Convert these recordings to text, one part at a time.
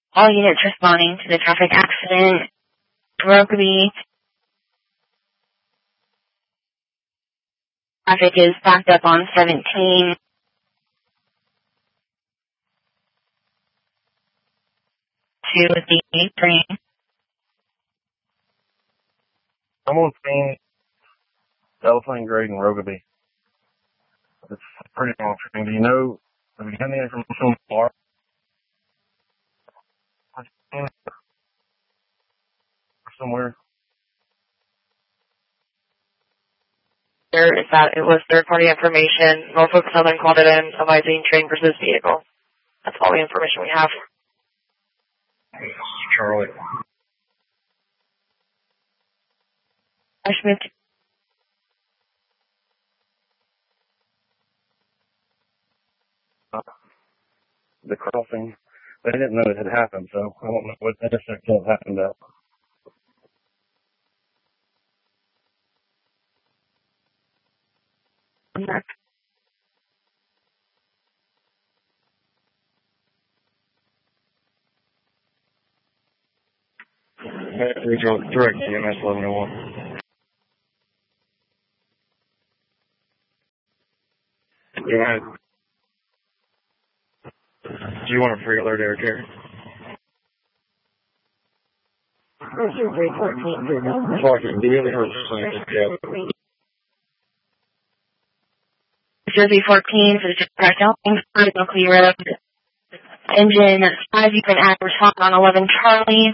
All units responding to the traffic accident. Rokeby. Traffic is backed up on 17. To the train. I'm on scene. Elephant Grade and Rokeby. It's a pretty long train. Do you know, have you had any information on the car? Somewhere? There is that it was third-party information. Norfolk Southern called it in, summarizing train versus vehicle. That's all the information we have. Charlie. Schmidt. The crossing, they didn't know it had happened, so I don't know what intersection it happened at. Regional direct EMS 1101. Go ahead. Do you want a free alert air care? Talking, do you ever heard Jersey 14, so just crash out on Clear Road. Engine 5, you can add response on 11 Charlie.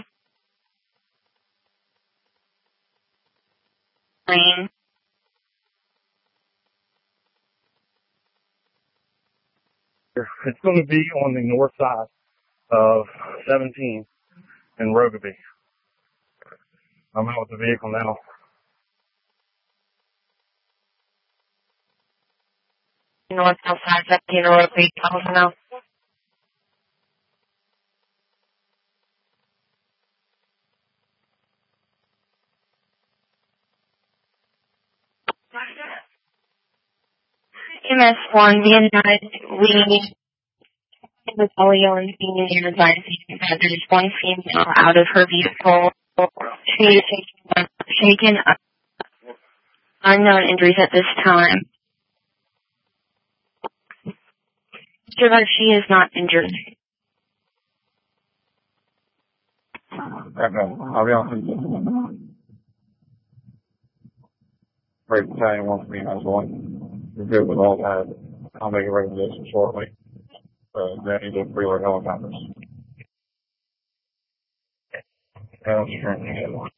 Train. It's going to be on the north side of 17 in Rokeby. I'm out with the vehicle now. North outside 17 or Rokeby, now. MS1, be advised, we with polio and being advised that there is one female out of her vehicle. She is taken unknown injuries at this time. Sure that she is not injured. I'll be honest with you. Right, Battalion wants me as one. We're good with all that. I'll make a recommendation shortly. That needs a wheeler helicopters. I don't currently have one.